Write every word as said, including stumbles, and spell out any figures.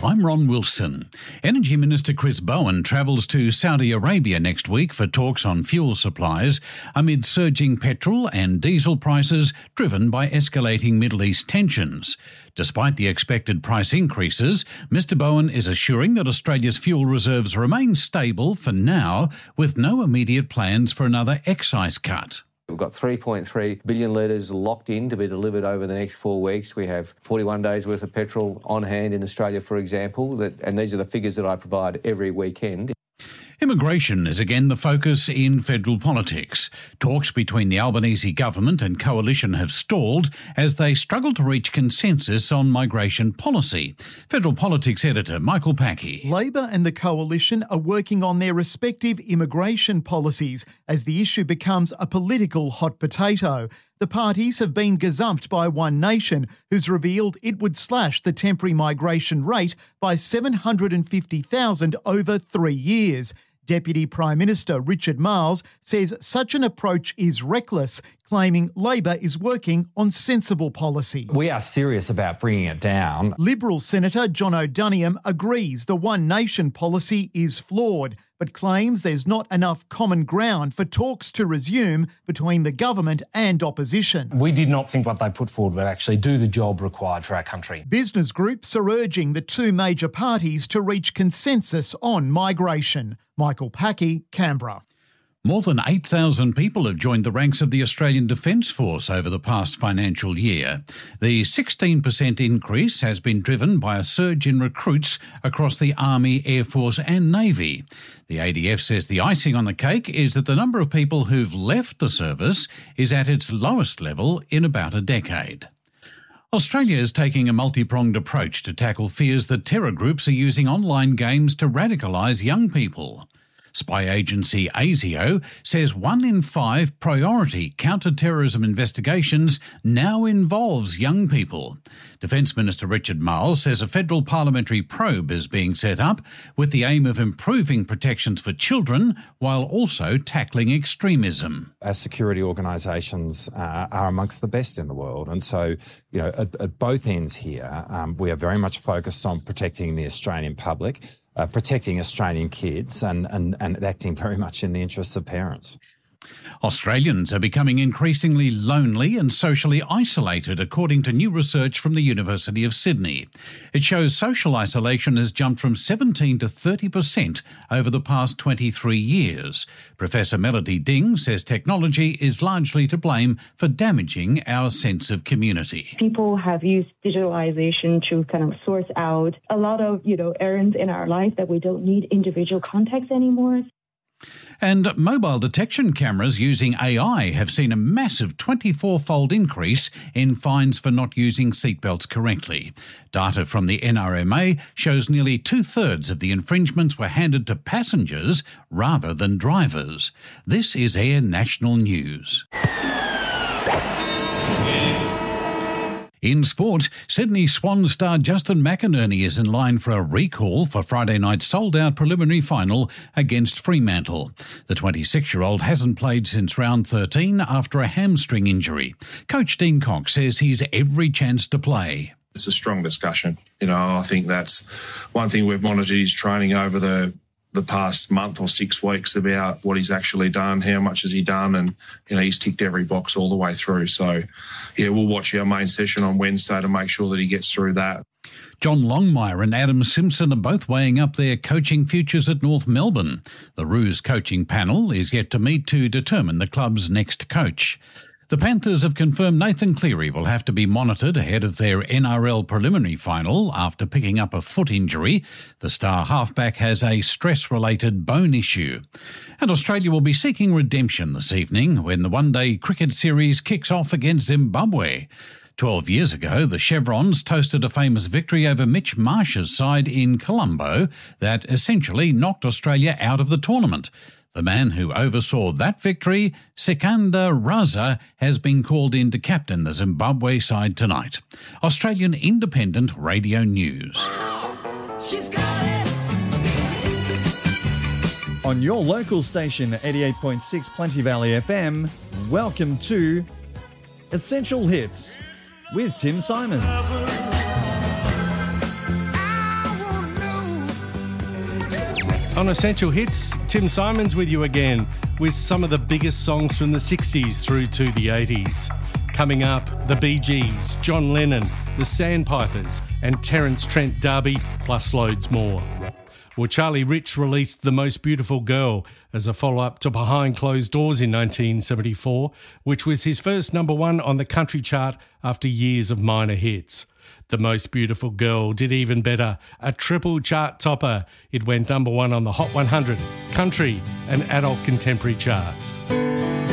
I'm Ron Wilson. Energy Minister Chris Bowen travels to Saudi Arabia next week for talks on fuel supplies amid surging petrol and diesel prices driven by escalating Middle East tensions. Despite the expected price increases, Mister Bowen is assuring that Australia's fuel reserves remain stable for now, with no immediate plans for another excise cut. We've got three point three billion litres locked in to be delivered over the next four weeks. We have forty-one days worth of petrol on hand in Australia, for example, that, and these are the figures that I provide every weekend. Immigration is again the focus in federal politics. Talks between the Albanese government and coalition have stalled as they struggle to reach consensus on migration policy. Federal politics editor Michael Packey. Labor and the coalition are working on their respective immigration policies as the issue becomes a political hot potato. The parties have been gazumped by One Nation, who's revealed it would slash the temporary migration rate by seven hundred fifty thousand over three years. Deputy Prime Minister Richard Marles says such an approach is reckless, claiming Labor is working on sensible policy. We are serious about bringing it down. Liberal Senator John O'Doniam agrees the One Nation policy is flawed, but claims there's not enough common ground for talks to resume between the government and opposition. We did not think what they put forward would actually do the job required for our country. Business groups are urging the two major parties to reach consensus on migration. Michael Packey, Canberra. More than eight thousand people have joined the ranks of the Australian Defence Force over the past financial year. The sixteen percent increase has been driven by a surge in recruits across the Army, Air Force and Navy. The A D F says the icing on the cake is that the number of people who've left the service is at its lowest level in about a decade. Australia is taking a multi-pronged approach to tackle fears that terror groups are using online games to radicalise young people. Spy agency ASIO says one in five priority counter-terrorism investigations now involves young people. Defence Minister Richard Marles says a federal parliamentary probe is being set up with the aim of improving protections for children while also tackling extremism. Our security organisations uh, are amongst the best in the world, and so, you know, at, at both ends here, um, we are very much focused on protecting the Australian public, Uh, protecting Australian kids and, and, and acting very much in the interests of parents. Australians are becoming increasingly lonely and socially isolated, according to new research from the University of Sydney. It shows social isolation has jumped from seventeen to thirty percent over the past twenty-three years. Professor Melody Ding says technology is largely to blame for damaging our sense of community. People have used digitalization to kind of source out a lot of, you know, errands in our life that we don't need individual context anymore. And mobile detection cameras using A I have seen a massive twenty-four-fold increase in fines for not using seatbelts correctly. Data from the N R M A shows nearly two-thirds of the infringements were handed to passengers rather than drivers. This is Air National News. In sport, Sydney Swans star Justin McInerney is in line for a recall for Friday night's sold-out preliminary final against Fremantle. The twenty-six-year-old hasn't played since round thirteen after a hamstring injury. Coach Dean Cox says he's every chance to play. It's a strong discussion. You know, I think that's one thing we've monitored his training over the the past month or six weeks about what he's actually done, how much has he done, and, you know, he's ticked every box all the way through. So, yeah, we'll watch our main session on Wednesday to make sure that he gets through that. John Longmire and Adam Simpson are both weighing up their coaching futures at North Melbourne. The Roos coaching panel is yet to meet to determine the club's next coach. The Panthers have confirmed Nathan Cleary will have to be monitored ahead of their N R L preliminary final after picking up a foot injury. The star halfback has a stress-related bone issue. And Australia will be seeking redemption this evening when the one-day cricket series kicks off against Zimbabwe. Twelve years ago, the Chevrons toasted a famous victory over Mitch Marsh's side in Colombo that essentially knocked Australia out of the tournament. The man who oversaw that victory, Sikandar Raza, has been called in to captain the Zimbabwe side tonight. Australian Independent Radio News. She's got it. On your local station, eighty-eight point six Plenty Valley F M, welcome to Essential Hits with Tim Simons. I On Essential Hits, Tim Simons with you again with some of the biggest songs from the sixties through to the eighties. Coming up, the Bee Gees, John Lennon, the Sandpipers and Terence Trent D'Arby, plus loads more. Well, Charlie Rich released The Most Beautiful Girl as a follow-up to Behind Closed Doors in nineteen seventy-four, which was his first number one on the country chart after years of minor hits. The Most Beautiful Girl did even better, a triple chart topper. It went number one on the Hot one hundred, country and adult contemporary charts.